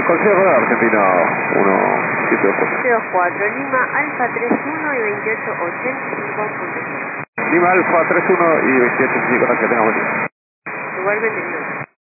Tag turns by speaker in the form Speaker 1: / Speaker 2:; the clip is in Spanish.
Speaker 1: Consejo de Argentina 1724.
Speaker 2: 724, Lima Alfa 31 y 2885.
Speaker 1: Lima Alfa 31 y 2885, gracias, tengamos.
Speaker 2: Igualmente, no.